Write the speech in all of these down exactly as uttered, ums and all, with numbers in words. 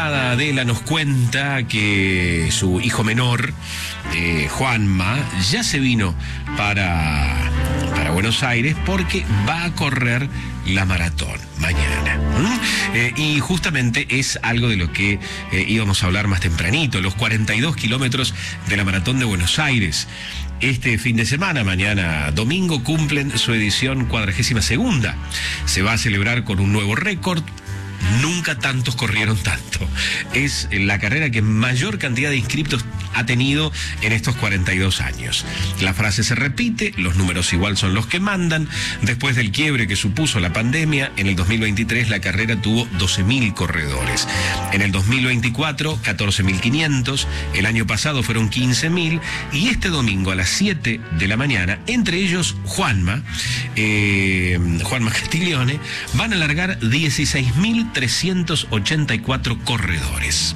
Largada, Adela nos cuenta que su hijo menor, eh, Juanma, ya se vino para, para Buenos Aires porque va a correr la maratón mañana. ¿Mm? Eh, y justamente es algo de lo que eh, íbamos a hablar más tempranito, los cuarenta y dos kilómetros de la maratón de Buenos Aires. Este fin de semana, mañana domingo, cumplen su edición cuadragésima segunda. Se va a celebrar con un nuevo récord. Nunca tantos corrieron tanto. Es la carrera que mayor cantidad de inscriptos ha tenido en estos cuarenta y dos años. La frase se repite, los números igual son los que mandan. Después del quiebre que supuso la pandemia, en el dos mil veintitrés la carrera tuvo doce mil corredores. En el dos mil veinticuatro, catorce mil quinientos. El año pasado fueron quince mil. Y este domingo a las siete de la mañana, entre ellos Juanma, eh, Juanma Castiglione, van a largar dieciséis mil trescientos ochenta y cuatro corredores.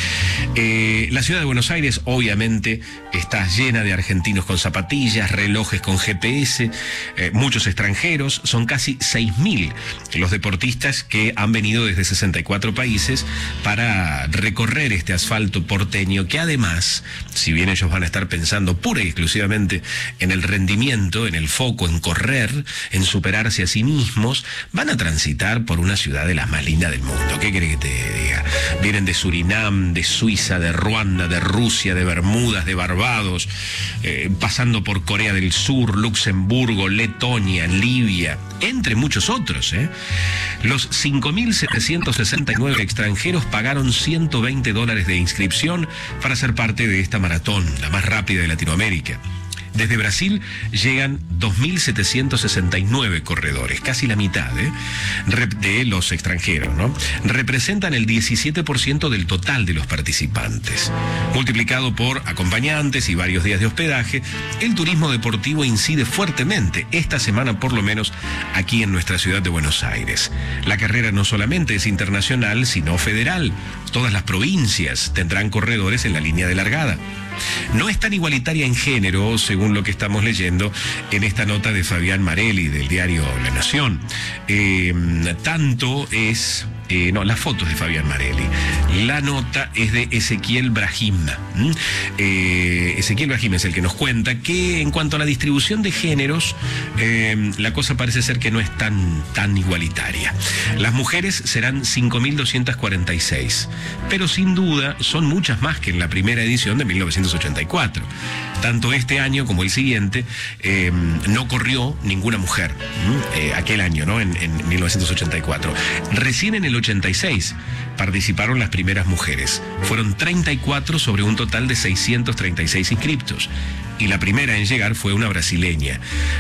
Eh, la ciudad de Buenos Aires obviamente está llena de argentinos con zapatillas, relojes con G P S, eh, muchos extranjeros, son casi seis mil los deportistas que han venido desde sesenta y cuatro países para recorrer este asfalto porteño que además, si bien ellos van a estar pensando pura y exclusivamente en el rendimiento, en el foco, en correr, en superarse a sí mismos, van a transitar por una ciudad de las más lindas del mundo. ¿Qué querés que te diga? Vienen de Surinam, de Suiza, de Ruanda, de Rusia, de Bermudas, de Barbados, eh, pasando por Corea del Sur, Luxemburgo, Letonia, Libia, entre muchos otros. ¿eh? Los cinco mil setecientos sesenta y nueve extranjeros pagaron ciento veinte dólares de inscripción para ser parte de esta maratón, la más rápida de Latinoamérica. Desde Brasil llegan dos mil setecientos sesenta y nueve corredores, casi la mitad ¿eh? de los extranjeros, ¿no? Representan el diecisiete por ciento del total de los participantes. Multiplicado por acompañantes y varios días de hospedaje, el turismo deportivo incide fuertemente, esta semana por lo menos, aquí en nuestra ciudad de Buenos Aires. La carrera no solamente es internacional, sino federal. Todas las provincias tendrán corredores en la línea de largada. No es tan igualitaria en género, según lo que estamos leyendo en esta nota de Fabián Marelli del diario La Nación. Eh, tanto es... Eh, no, las fotos de Fabián Marelli. La nota es de Ezequiel Brahim. ¿Mm? Eh, Ezequiel Brahim es el que nos cuenta que en cuanto a la distribución de géneros, eh, la cosa parece ser que no es tan, tan igualitaria. Las mujeres serán cinco mil doscientas cuarenta y seis, pero sin duda son muchas más que en la primera edición de mil novecientos ochenta y cuatro. Tanto este año como el siguiente eh, no corrió ninguna mujer. ¿Mm? Eh, aquel año, ¿no? En, en mil novecientos ochenta y cuatro. Recién en el ochenta y seis participaron las primeras mujeres. Fueron treinta y cuatro sobre un total de seiscientos treinta y seis inscriptos. Y la primera en llegar fue una brasileña,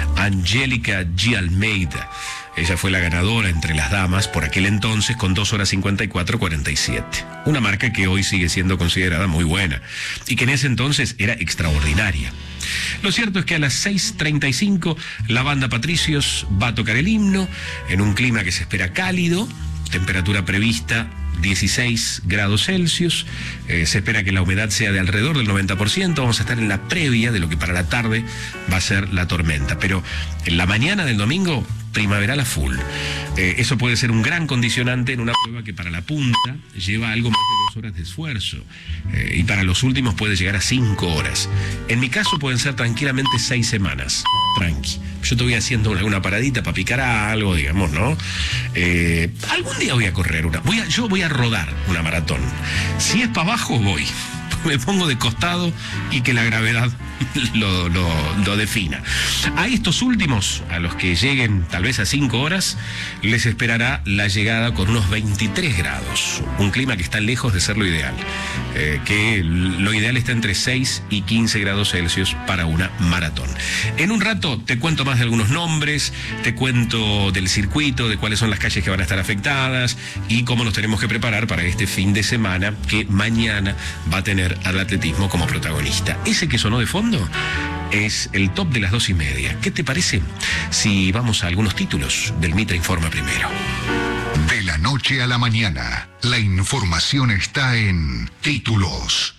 Angélica G. Almeida. Ella fue la ganadora entre las damas por aquel entonces con dos horas cincuenta y cuatro cuarenta y siete. Una marca que hoy sigue siendo considerada muy buena y que en ese entonces era extraordinaria. Lo cierto es que a las seis treinta y cinco la banda Patricios va a tocar el himno en un clima que se espera cálido, temperatura prevista dieciséis grados Celsius, eh, se espera que la humedad sea de alrededor del noventa por ciento, vamos a estar en la previa de lo que para la tarde va a ser la tormenta, pero en la mañana del domingo primaveral a full. Eh, eso puede ser un gran condicionante en una prueba que para la punta lleva algo más de dos horas de esfuerzo eh, y para los últimos puede llegar a cinco horas. En mi caso pueden ser tranquilamente seis semanas, tranqui. Yo te voy haciendo una, una paradita para picar a algo, digamos, ¿no? Eh, algún día voy a correr una, voy a, yo voy a rodar una maratón. Si es para abajo, voy. Me pongo de costado y que la gravedad lo, lo, lo defina. A estos últimos, a los que lleguen tal vez a cinco horas, les esperará la llegada con unos veintitrés grados. Un clima que está lejos de ser lo ideal. Eh, que lo ideal está entre seis y quince grados Celsius para una maratón. En un rato te cuento más de algunos nombres, te cuento del circuito, de cuáles son las calles que van a estar afectadas y cómo nos tenemos que preparar para este fin de semana que mañana va a tener al atletismo como protagonista. Ese que sonó de fondo es el top de las dos y media. ¿Qué te parece si vamos a algunos títulos del Mitra Informa primero? De la noche a la mañana, la información está en Títulos.